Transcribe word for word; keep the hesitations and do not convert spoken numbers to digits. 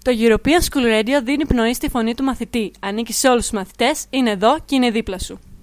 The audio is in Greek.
Το European School Radio δίνει πνοή στη φωνή του μαθητή. Ανήκει σε όλους τους μαθητές, είναι εδώ και είναι δίπλα σου.